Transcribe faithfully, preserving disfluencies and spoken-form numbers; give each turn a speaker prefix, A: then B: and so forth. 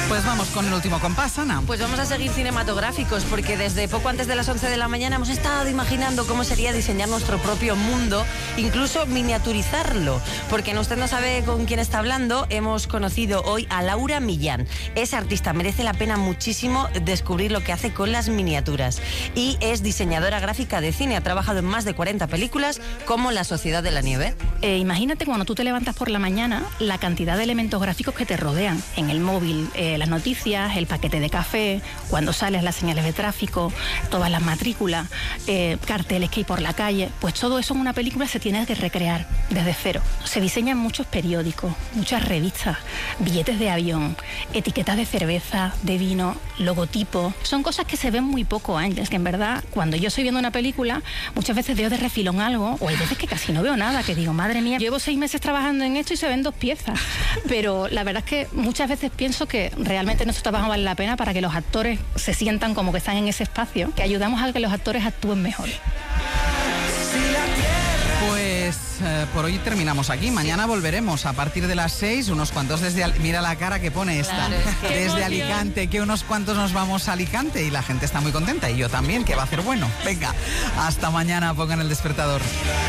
A: Pues vamos con el último compás, Ana.
B: Pues vamos a seguir cinematográficos, porque desde poco antes de las once de la mañana hemos estado imaginando cómo sería diseñar nuestro propio mundo, incluso miniaturizarlo. Porque usted no sabe con quién está hablando, hemos conocido hoy a Laura Millán. Es artista, merece la pena muchísimo descubrir lo que hace con las miniaturas. Y es diseñadora gráfica de cine, ha trabajado en más de cuarenta películas, como La Sociedad de la Nieve.
C: Eh, imagínate cuando tú te levantas por la mañana, la cantidad de elementos gráficos que te rodean en el móvil, eh, las noticias, el paquete de café, cuando sales las señales de tráfico, todas las matrículas, eh, carteles que hay por la calle, pues todo eso en una película se tiene que recrear desde cero. Se diseñan muchos periódicos, muchas revistas, billetes de avión, etiquetas de cerveza, de vino, logotipos. Son cosas que se ven muy poco, Ángeles, que en verdad cuando yo estoy viendo una película muchas veces veo de refilón algo, o hay veces que casi no veo nada, que digo, madre mía, llevo seis meses trabajando en esto y se ven dos piezas. Pero la verdad es que muchas veces pienso que realmente nuestro trabajo vale la pena para que los actores se sientan como que están en ese espacio, que ayudamos a que los actores actúen mejor.
A: Pues eh, por hoy terminamos aquí. Mañana volveremos a partir de las seis, unos cuantos desde... Al... Mira la cara que pone esta.
B: Claro, es que
A: desde Alicante, que unos cuantos nos vamos a Alicante y la gente está muy contenta y yo también, que va a ser bueno. Venga, hasta mañana, pongan el despertador.